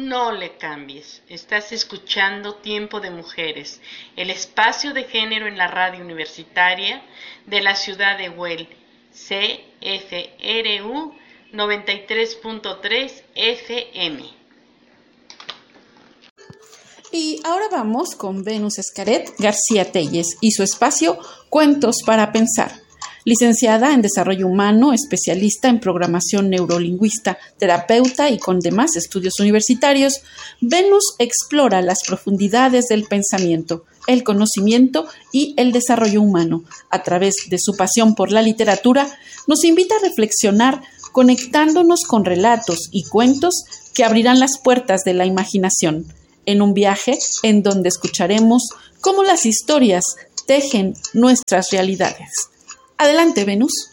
No le cambies. Estás escuchando Tiempo de Mujeres, el espacio de género en la radio universitaria de la ciudad de Huel, CFRU 93.3 FM. Y ahora vamos con Venus Escaret García Telles y su espacio Cuentos para Pensar. Licenciada en Desarrollo Humano, especialista en Programación Neurolingüista, terapeuta y con demás estudios universitarios, Venus explora las profundidades del pensamiento, el conocimiento y el desarrollo humano. A través de su pasión por la literatura, nos invita a reflexionar conectándonos con relatos y cuentos que abrirán las puertas de la imaginación, en un viaje en donde escucharemos cómo las historias tejen nuestras realidades. Adelante, Venus.